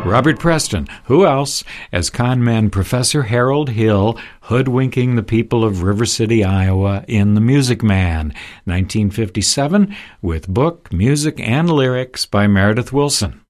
Robert Preston, who else, as conman Professor Harold Hill, hoodwinking the people of River City, Iowa in The Music Man, 1957, with book, music, and lyrics by Meredith Willson.